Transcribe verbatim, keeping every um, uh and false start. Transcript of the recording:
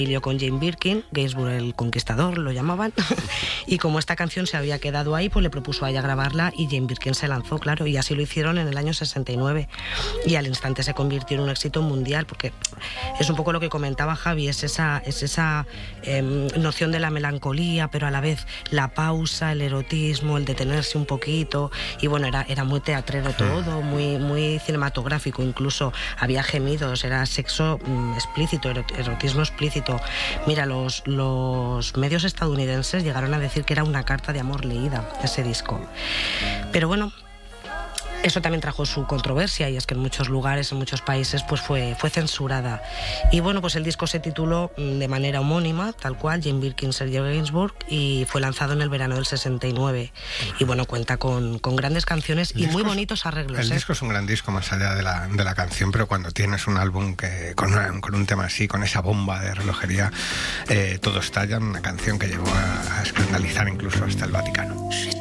con Jane Birkin, Gainsbourg el conquistador lo llamaban, y como esta canción se había quedado ahí, pues le propuso a ella grabarla y Jane Birkin se lanzó, claro, y así lo hicieron en el año sesenta y nueve, y al instante se convirtió en un éxito mundial, porque es un poco lo que comentaba Javi, es esa, es esa eh, noción de la melancolía, pero a la vez la pausa, el erotismo, el detenerse un poquito, y bueno, era, era muy teatrero todo, muy, muy cinematográfico, incluso había gemidos, era sexo mm, explícito, erotismo explícito. Mira, los, los medios estadounidenses llegaron a decir que era una carta de amor leída, ese disco. Pero bueno, eso también trajo su controversia, y es que en muchos lugares, en muchos países, pues fue, fue censurada. Y bueno, pues el disco se tituló de manera homónima, tal cual, Jane Birkin, Serge Gainsbourg, y fue lanzado en el verano del sesenta y nueve. Y bueno, cuenta con, con grandes canciones y muy bonitos arreglos. El ¿eh? disco es un gran disco más allá de la, de la canción, pero cuando tienes un álbum que con, una, con un tema así, con esa bomba de relojería, eh, todo estalla, una canción que llegó a, a escandalizar incluso hasta el Vaticano.